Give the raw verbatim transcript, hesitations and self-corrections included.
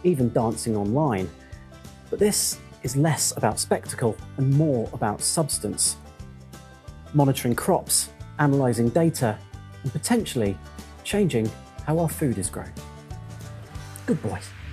even dancing online. But this is less about spectacle and more about substance. Monitoring crops, analysing data, and potentially changing how our food is grown. Good boy.